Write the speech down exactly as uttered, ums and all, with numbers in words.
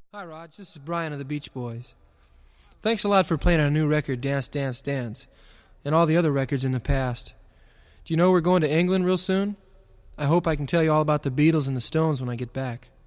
Hi, Raj. This is Brian of the Beach Boys. Thanks a lot for playing our new record, Dance, Dance, Dance, and all the other records in the past. Do you know we're going to England real soon? I hope I can tell you all about the Beatles and the Stones when I get back.